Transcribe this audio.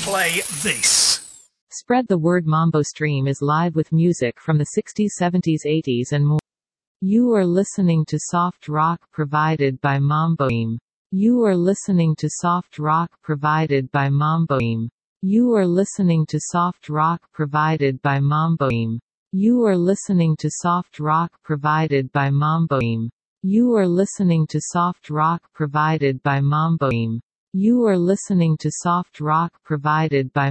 play this. Spread the word. Mambo Stream is live with music from the 60s, 70s, 80s and more. You are listening to soft rock provided by Mambo Stream. You are listening to soft rock provided by Mambo Stream. You are listening to soft rock provided by Mambo Stream. You are listening to soft rock provided by Mambo Stream. You are listening to soft rock provided by Mambo Stream. You are listening to soft rock provided by